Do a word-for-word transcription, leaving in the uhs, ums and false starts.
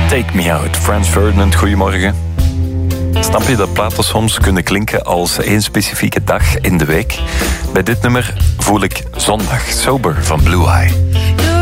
Take Me Out, Franz Ferdinand, goedemorgen. Snap je dat platen soms kunnen klinken als één specifieke dag in de week? Bij dit nummer voel ik zondag, Sober van Blue Eye.